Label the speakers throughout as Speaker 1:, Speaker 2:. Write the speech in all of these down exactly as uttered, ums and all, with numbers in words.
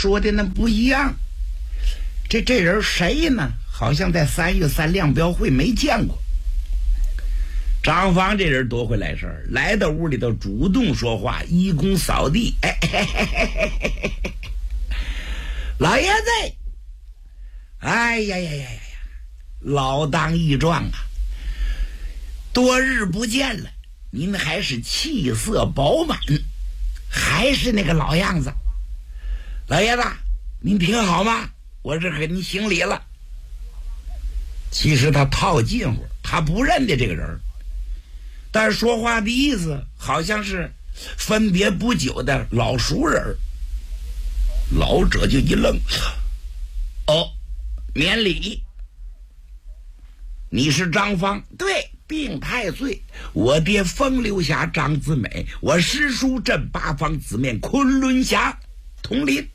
Speaker 1: 说的那不一样。这这人谁呢？好像在三月三量标会没见过。张芳这人多会来事儿，来到屋里头主动说话，一躬扫地。哎嘿嘿嘿嘿嘿嘿，老爷子，哎呀呀呀呀呀，老当益壮啊！多日不见了，您还是气色饱满，还是那个老样子。老爷子，您挺好吗？我这给您行礼了。其实他套近乎，他不认得这个人，但是说话的意思好像是分别不久的老熟人。老者就一愣，哦，免礼。你是张芳？对，病太岁，我爹风流侠张子美，我师叔镇八方子面昆仑侠佟林。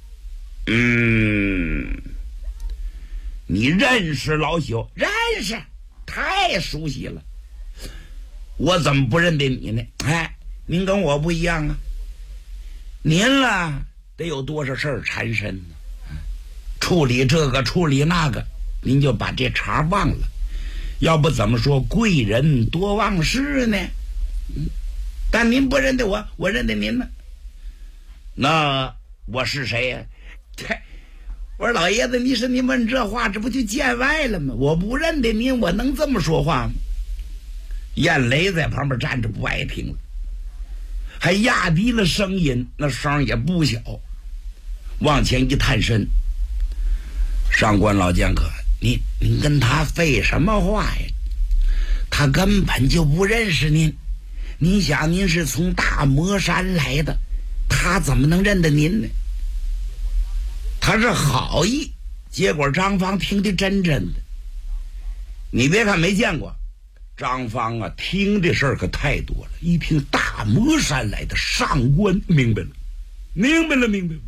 Speaker 1: 嗯，你认识老朽？认识，太熟悉了。我怎么不认得你呢？哎，您跟我不一样啊。您了得有多少事儿缠身呢？处理这个处理那个，您就把这茬忘了。要不怎么说贵人多忘事呢？嗯，但您不认得我，我认得您呢。那我是谁呀？我说老爷子，你说您问这话，这不就见外了吗？我不认得您，我能这么说话吗？燕雷在旁边站着不爱听了，还压低了声音，那声也不小，往前一探身。上官老剑客，你你跟他废什么话呀？他根本就不认识您。您想，您是从大魔山来的，他怎么能认得您呢？他是好意，结果张芳听得真真的。你别看没见过，张芳啊，听的事儿可太多了。一听大魔山来的上官，明白了，明白了，明白了。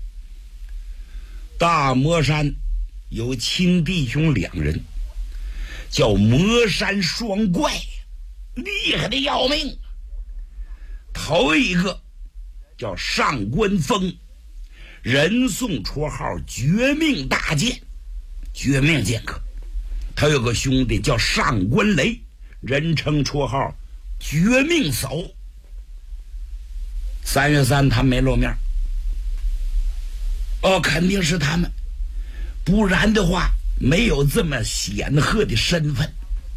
Speaker 1: 大魔山有亲弟兄两人，叫魔山双怪，厉害的要命。头一个叫上官峰，人送绰号绝命大剑，绝命剑客。他有个兄弟叫上官雷，人称绰号绝命嫂。三月三他没露面，哦，肯定是他们，不然的话没有这么显赫的身份。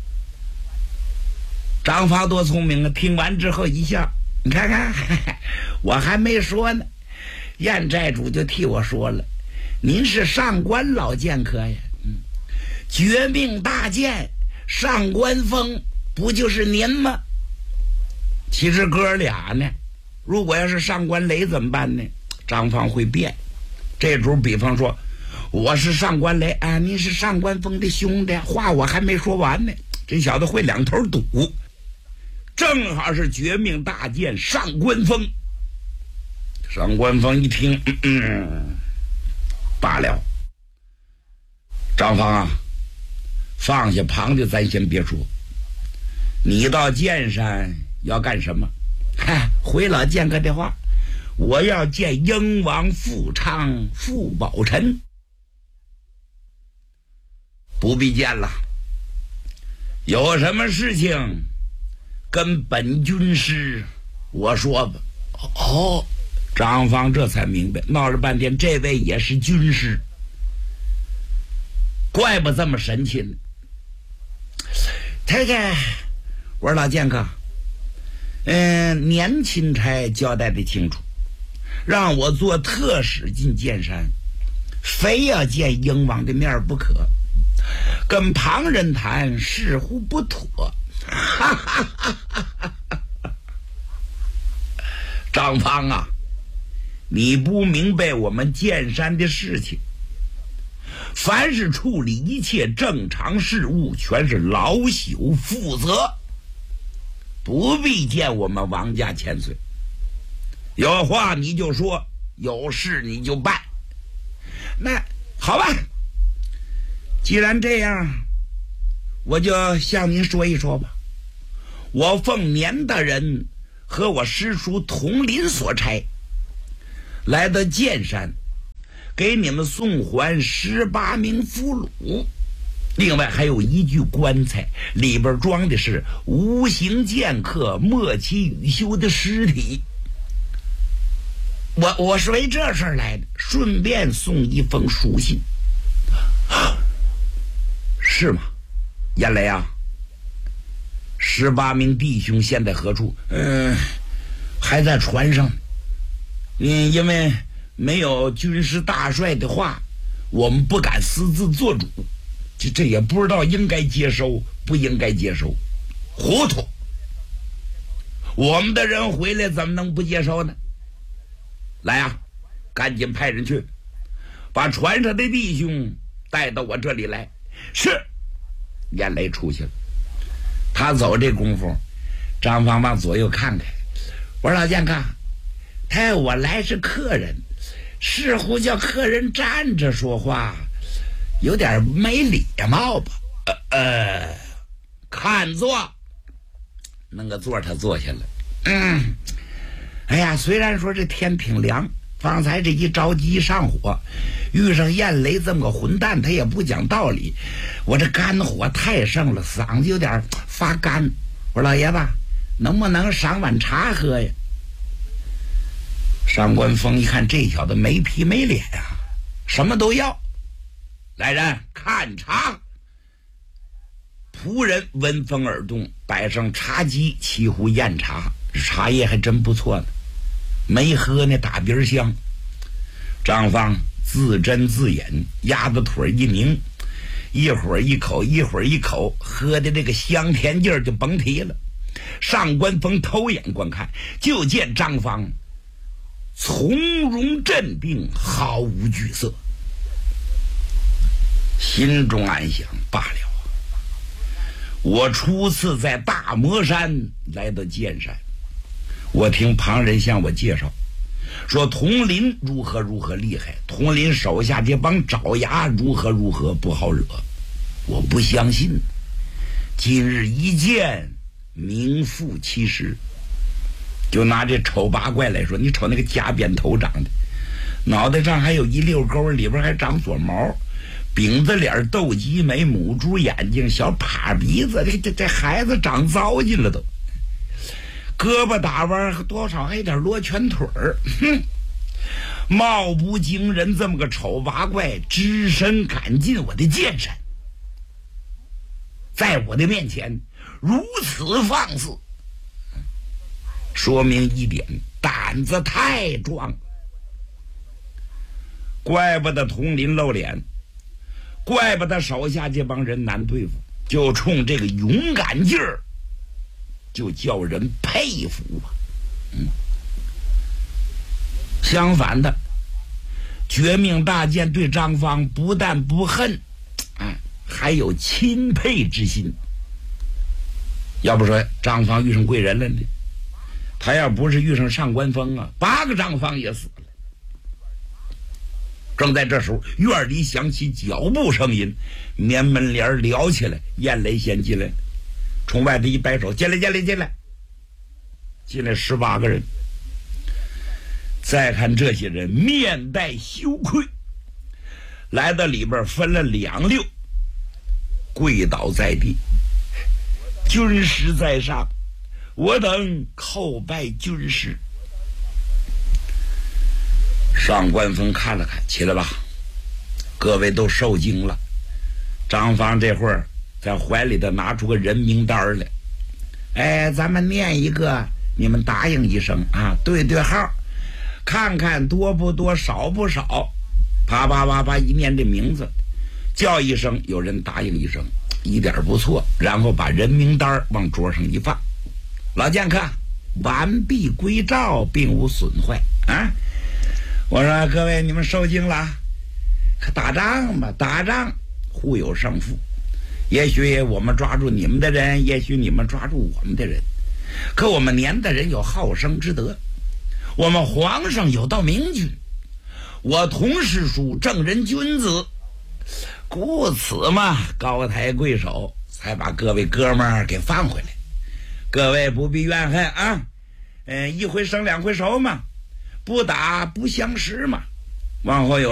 Speaker 1: 张芳多聪明啊，听完之后一笑，你看看，我还没说呢，燕寨主就替我说了，您是上官老剑客呀。嗯，绝命大剑上官峰不就是您吗？其实哥俩呢，如果要是上官雷怎么办呢？张芳会变。这主比方说我是上官雷啊，您是上官峰的兄弟，话我还没说完呢，这小子会两头堵。正好是绝命大剑上官峰。上官峰一听，嗯嗯，罢了。张芳啊，放下旁的咱先别说，你到剑山要干什么？嗨，回老剑客的话，我要见英王富昌傅宝臣。不必见了，有什么事情跟本军师我说吧。哦，张芳这才明白，闹了半天这位也是军师，怪不这么神气呢。这个我说老剑客，嗯，年钦差交代的清楚，让我做特使进剑山，非要见英王的面不可，跟旁人谈似乎不妥。张芳啊，你不明白我们剑山的事情，凡是处理一切正常事务全是老朽负责，不必见我们王家千岁，有话你就说，有事你就办。那好吧，既然这样，我就向您说一说吧。我奉年大人和我师叔佟林所差，来到剑山， 给你们送还十八名俘虏，另外还有一具棺材，里边装的是无形剑客莫其雨修的尸体。我我是为这事儿来的，顺便送一封书信。是吗？燕雷啊，十八名弟兄现在何处？嗯，还在船上。嗯，因为没有军师大帅的话，我们不敢私自做主。这这也不知道应该接收不应该接收，糊涂。我们的人回来怎么能不接收呢？来啊，赶紧派人去把船上的弟兄带到我这里来。是。燕雷出去了。他走这功夫，张芳往左右看看，我说老剑客，他我来是客人，似乎叫客人站着说话，有点没礼貌吧？呃呃，看坐。那个座他坐下了。嗯，哎呀，虽然说这天挺凉，方才这一着急一上火，遇上燕雷这么个混蛋，他也不讲道理，我这肝火太盛了，嗓子有点发干。我说老爷子，能不能赏碗茶喝呀？上官峰一看这小子没皮没脸啊，什么都要。来人，看茶。仆人闻风而动，摆上茶几，沏壶酽茶，茶叶还真不错呢，没喝那打鼻香。张芳自斟自饮，鸭子腿一拧，一会儿一口一会儿一口，喝的这个香甜劲儿就甭提了。上官峰偷眼观看，就见张芳从容镇定，毫无惧色，心中暗想，罢了，我初次在大魔山来到剑山，我听旁人向我介绍说佟林如何如何厉害，佟林手下这帮爪牙如何如何不好惹，我不相信。今日一见，名副其实。就拿这丑八怪来说，你瞅那个假扁头长的，脑袋上还有一溜沟，里边还长撮毛，饼子脸，斗鸡眉，母猪眼睛，小趴鼻子，这这这孩子长糟践了都。胳膊打弯，多少还有点罗圈腿儿，哼，貌不惊人，这么个丑八怪，只身赶进我的剑山，在我的面前如此放肆，说明一点，胆子太壮。怪不得佟林露脸，怪不得手下这帮人难对付，就冲这个勇敢劲儿，就叫人佩服啊。嗯，相反的，绝命大剑对张芳不但不恨，哎，还有钦佩之心。要不说张芳遇上贵人了呢，他要不是遇上上官峰啊，八个张芳也死了。正在这时候，院里响起脚步声音，棉门帘撩起来，燕雷先进来，从外头一摆手，进来进来进来，进来十八个人。再看这些人面带羞愧，来到里边分了两溜，跪倒在地，军师在上，我等叩拜军师。上官峰看了看，起来吧，各位都受惊了。张芳这会儿在怀里头拿出个人名单来，哎，咱们念一个，你们答应一声啊，对对号，看看多不多，少不少。啪啪啪啪一念这名字，叫一声，有人答应一声，一点不错，然后把人名单往桌上一放。老剑客完璧归赵，并无损坏啊。我说各位，你们受惊了，可打仗吧，打仗互有胜负，也许我们抓住你们的人，也许你们抓住我们的人，可我们年的人有好生之德，我们皇上有道明君，我同师叔正人君子，故此嘛，高抬贵手，才把各位哥们儿给放回来。各位不必怨恨啊，嗯，一回生两回熟嘛，不打不相识嘛。往后有